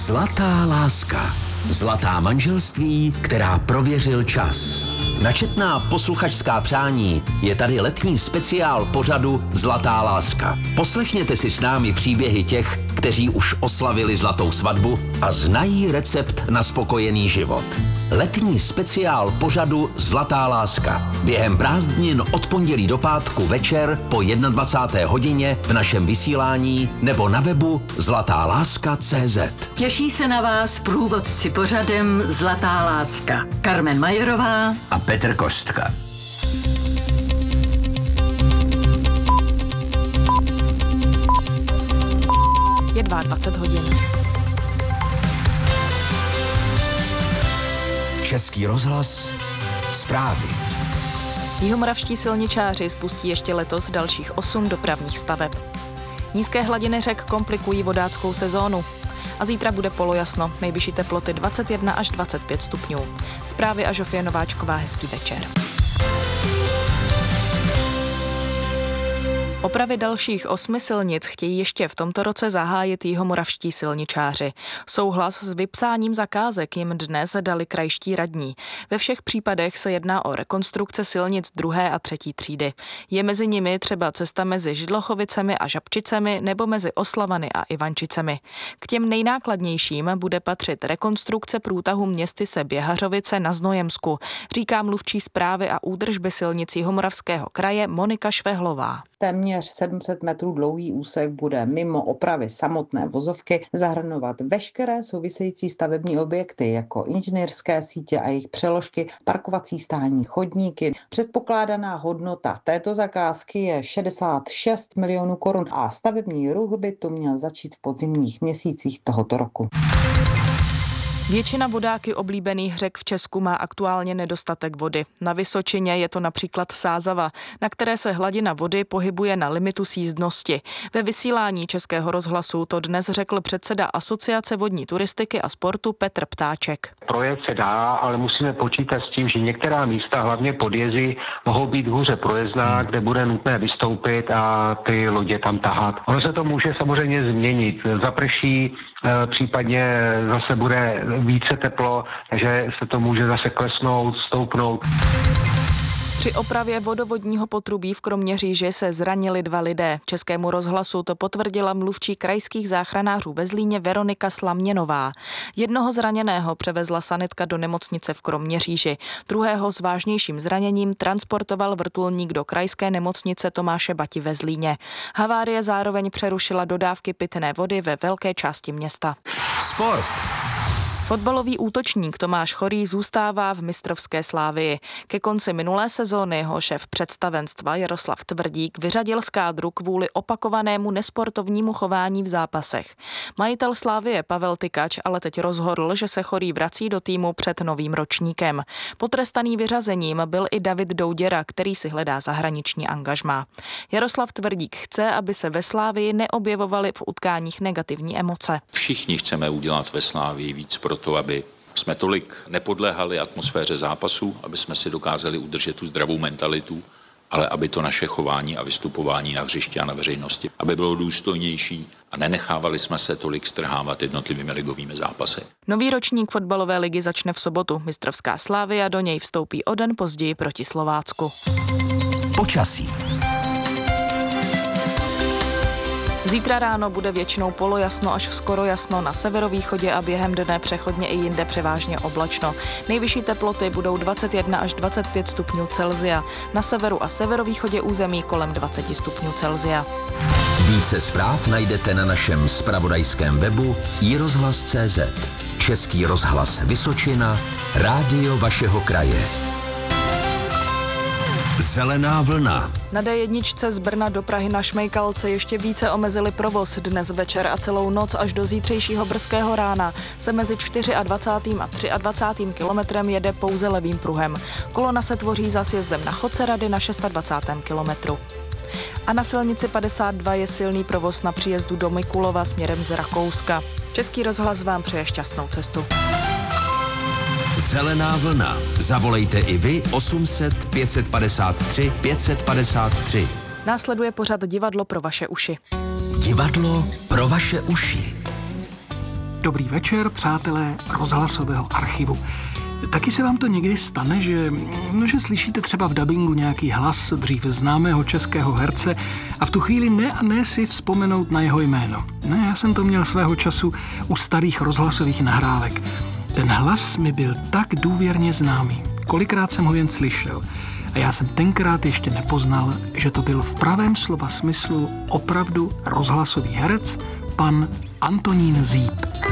Zlatá láska. Zlatá manželství, která prověřil čas. Na četná posluchačská přání je tady letní speciál pořadu Zlatá láska. Poslechněte si s námi příběhy těch, kteří už oslavili zlatou svatbu a znají recept na spokojený život. Letní speciál pořadu Zlatá láska. Během prázdnin od pondělí do pátku večer po 21. hodině v našem vysílání nebo na webu zlatáláska.cz. Těší se na vás průvodci pořadem Zlatá láska. Carmen Majerová a Petr Kostka. Je 22 hodin. Český rozhlas, zprávy. Jihomoravští silničáři spustí ještě letos dalších 8 dopravních staveb. Nízké hladiny řek komplikují vodáckou sezónu. A zítra bude polojasno, nejvyšší teploty 21 až 25 stupňů. Zprávy a Žofie Nováčková, hezký večer. Opravy dalších 8 silnic chtějí ještě v tomto roce zahájit jihomoravští silničáři. Souhlas s vypsáním zakázek jim dnes dali krajští radní. Ve všech případech se jedná o rekonstrukce silnic 2. a 3. třídy. Je mezi nimi třeba cesta mezi Židlochovicemi a Žabčicemi nebo mezi Oslavany a Ivančicemi. K těm nejnákladnějším bude patřit rekonstrukce průtahu Městyse Běhařovice na Znojemsku, říká mluvčí správy a údržby silnic Jihomoravského kraje Monika Švehlová. Téměř 700 metrů dlouhý úsek bude mimo opravy samotné vozovky zahrnovat veškeré související stavební objekty jako inženýrské sítě a jejich přeložky, parkovací stání, chodníky. Předpokládaná hodnota této zakázky je 66 milionů korun a stavební ruch by tu měl začít v podzimních měsících tohoto roku. Většina vodáky oblíbených řek v Česku má aktuálně nedostatek vody. Na Vysočině je to například Sázava, na které se hladina vody pohybuje na limitu sjízdnosti. Ve vysílání Českého rozhlasu to dnes řekl předseda Asociace vodní turistiky a sportu Petr Ptáček. Projet se dá, ale musíme počítat s tím, že některá místa, hlavně podjezy, mohou být hůře projezdná, kde bude nutné vystoupit a ty lodě tam tahat. Ono se to může samozřejmě změnit. Zaprší, případně zase bude více teplo, takže se to může zase klesnout, stoupnout. Při opravě vodovodního potrubí v Kroměříži se zranili 2 lidé. Českému rozhlasu to potvrdila mluvčí krajských záchranářů ve Zlíně Veronika Slaměnová. Jednoho zraněného převezla sanitka do nemocnice v Kroměříži. Druhého s vážnějším zraněním transportoval vrtulník do krajské nemocnice Tomáše Bati ve Zlíně. Havárie zároveň přerušila dodávky pitné vody ve velké části města. Sport. Fotbalový útočník Tomáš Chorý zůstává v mistrovské Slávii. Ke konci minulé sezóny ho šéf představenstva Jaroslav Tvrdík vyřadil z kádru kvůli opakovanému nesportovnímu chování v zápasech. Majitel Slávie Pavel Tykač ale teď rozhodl, že se Chorý vrací do týmu před novým ročníkem. Potrestaný vyřazením byl i David Douděra, který si hledá zahraniční angažmá. Jaroslav Tvrdík chce, aby se ve Slávii neobjevovaly v utkáních negativní emoce. Všichni chceme udělat ve Slávii víc pro to, aby jsme tolik nepodléhali atmosféře zápasu, aby jsme si dokázali udržet tu zdravou mentalitu, ale aby to naše chování a vystupování na hřišti a na veřejnosti, aby bylo důstojnější a nenechávali jsme se tolik strhávat jednotlivými ligovými zápasy. Nový ročník fotbalové ligy začne v sobotu. Mistrovská Slavia do něj vstoupí o den později proti Slovácku. Počasí. Zítra ráno bude většinou polojasno až skoro jasno na severovýchodě a během dne přechodně i jinde převážně oblačno. Nejvyšší teploty budou 21 až 25 stupňů Celsia. Na severu a severovýchodě území kolem 20 stupňů Celsia. Více zpráv najdete na našem zpravodajském webu iRozhlas.cz. Český rozhlas Vysočina, rádio vašeho kraje. Zelená vlna. Na D1 z Brna do Prahy na Šmejkalce ještě více omezili provoz. Dnes večer a celou noc až do zítřejšího brzkého rána se mezi 24. a 23. kilometrem jede pouze levým pruhem. Kolona se tvoří za sjezdem na Chodce Rady na 26. kilometru. A na silnici 52 je silný provoz na příjezdu do Mikulova směrem z Rakouska. Český rozhlas vám přeje šťastnou cestu. Zelená vlna. Zavolejte i vy 800 553 553. Následuje pořad Divadlo pro vaše uši. Divadlo pro vaše uši. Dobrý večer, přátelé rozhlasového archivu. Taky se vám to někdy stane, že slyšíte třeba v dabingu nějaký hlas dřív známého českého herce a v tu chvíli ne si vzpomenout na jeho jméno. Ne, já jsem to měl svého času u starých rozhlasových nahrávek. Ten hlas mi byl tak důvěrně známý. Kolikrát jsem ho jen slyšel. A já jsem tenkrát ještě nepoznal, že to byl v pravém slova smyslu opravdu rozhlasový herec, pan Antonín Zíp.